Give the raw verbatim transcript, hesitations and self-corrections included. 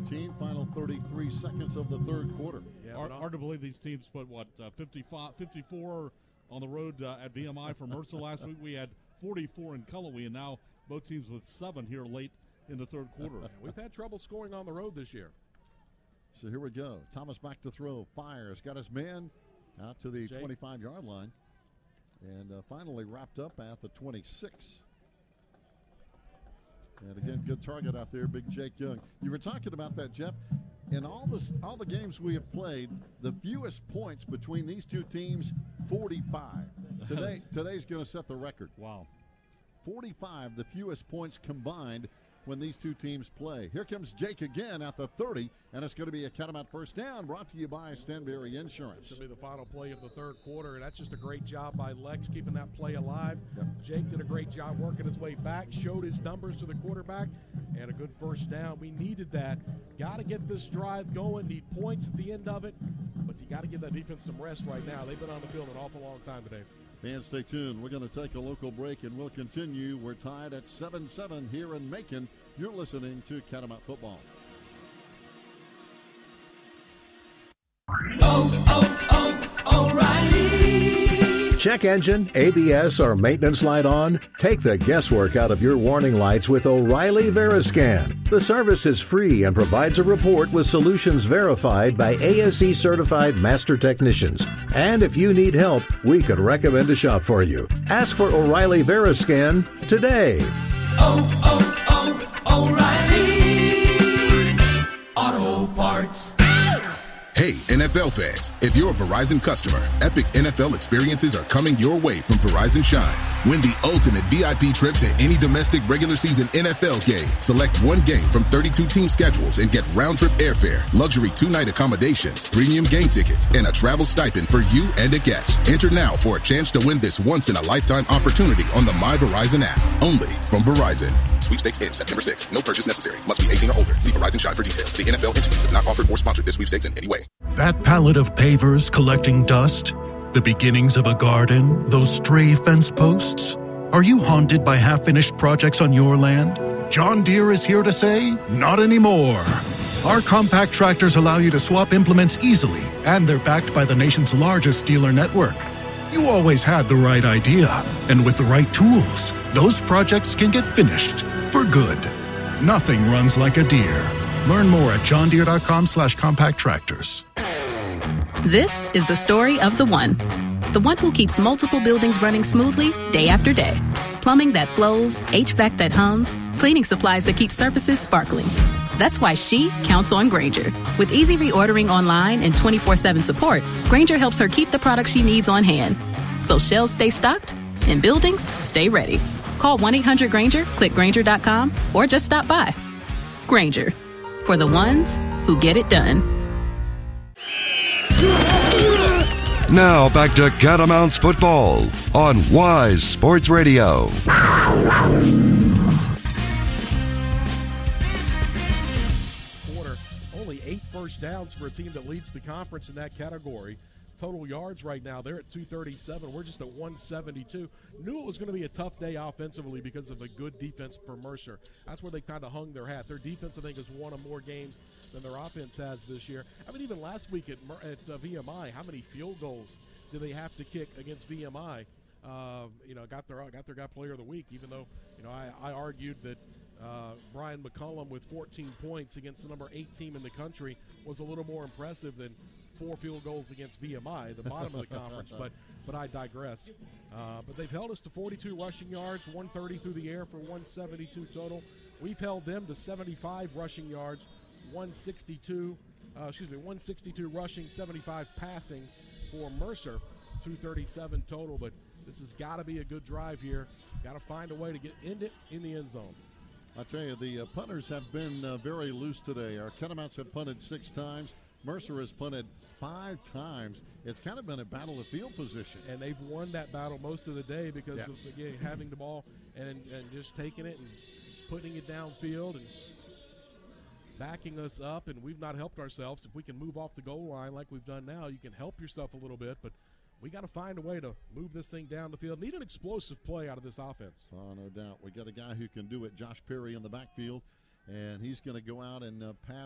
fourteen, final thirty-three seconds of the third quarter. Yeah, hard, hard to believe these teams put, what, uh, fifty-five, fifty-four on the road uh, at V M I for Mercer last week. We had forty-four in Cullowhee, and now both teams with seven here late in the third quarter. We've had trouble scoring on the road this year. So here we go. Thomas back to throw. Fires. Got his man out to the twenty-five-yard line. And uh, finally wrapped up at the twenty-six. And again, good target out there, big Jake Young. You were talking about that, Jeff. In all the, all the games we have played, the fewest points between these two teams, forty-five. Today, today's going to set the record. Wow. forty-five, the fewest points combined when these two teams play. Here comes Jake again at the thirty, and it's going to be a Catamount first down, brought to you by Stanberry Insurance. This will be the final play of the third quarter, and that's just a great job by Lex keeping that play alive. Yep. Jake did a great job working his way back, showed his numbers to the quarterback, and a good first down. We needed that. Got to get this drive going, need points at the end of it, but you got to give that defense some rest right now. They've been on the field an awful long time today. Fans, stay tuned. We're going to take a local break, and we'll continue. We're tied at seven seven here in Macon. You're listening to Catamount Football. Oh, oh, oh, O'Reilly! Check engine, A B S, or maintenance light on? Take the guesswork out of your warning lights with O'Reilly Veriscan. The service is free and provides a report with solutions verified by A S E certified master technicians. And if you need help, we could recommend a shop for you. Ask for O'Reilly Veriscan today. Oh, oh, oh, O'Reilly Auto Parts. Hey, N F L fans, if you're a Verizon customer, epic N F L experiences are coming your way from Verizon Shine. Win the ultimate V I P trip to any domestic regular season N F L game. Select one game from thirty-two team schedules and get round-trip airfare, luxury two-night accommodations, premium game tickets, and a travel stipend for you and a guest. Enter now for a chance to win this once-in-a-lifetime opportunity on the My Verizon app. Only from Verizon. Sweepstakes ends September sixth. No purchase necessary. Must be eighteen or older. See Verizon Shine for details. The N F L entities have not offered or sponsored this sweepstakes in any way. That pallet of pavers collecting dust? The beginnings of a garden? Those stray fence posts? Are you haunted by half-finished projects on your land? John Deere is here to say, not anymore. Our compact tractors allow you to swap implements easily, and they're backed by the nation's largest dealer network. You always had the right idea, and with the right tools, those projects can get finished for good. Nothing runs like a Deere. Learn more at johndeere.com slash compact tractors. This is the story of the one. The one who keeps multiple buildings running smoothly day after day. Plumbing that flows, H V A C that hums, cleaning supplies that keep surfaces sparkling. That's why she counts on Grainger. With easy reordering online and twenty-four seven support, Grainger helps her keep the products she needs on hand. So shelves stay stocked and buildings stay ready. Call one eight hundred Grainger, click Grainger dot com, or just stop by. Grainger, for the ones who get it done. Now back to Catamounts football on Wise Sports Radio. Quarter, only eight first downs for a team that leads the conference in that category. Total yards right now, they're at two thirty-seven. We're just at one seventy-two. Knew it was going to be a tough day offensively because of a good defense for Mercer. That's where they kind of hung their hat. Their defense, I think, has won more games than their offense has this year. I mean, even last week at, at uh, V M I, how many field goals did they have to kick against V M I? Uh, you know, got their got their guy player of the week, even though, you know, I, I argued that uh, Brian McCullum with fourteen points against the number eight team in the country was a little more impressive than four field goals against V M I, the bottom of the conference, but but I digress. Uh, but they've held us to forty-two rushing yards, one thirty through the air for one seventy-two total. We've held them to seventy-five rushing yards, one sixty-two, uh, excuse me, one sixty-two rushing, seventy-five passing for Mercer, two thirty-seven total. But this has got to be a good drive here. Got to find a way to get in it in the end zone. I tell you, the uh, punters have been uh, very loose today. Our Catamounts have punted six times. Mercer has punted five times. It's kind of been a battle of field position. And they've won that battle most of the day because yeah. of again, having the ball and, and just taking it and putting it downfield and backing us up. And we've not helped ourselves. If we can move off the goal line like we've done now, you can help yourself a little bit. But we got to find a way to move this thing down the field. Need an explosive play out of this offense. Oh, no doubt. We got a guy who can do it, Josh Perry in the backfield. And he's going to go out and uh, pass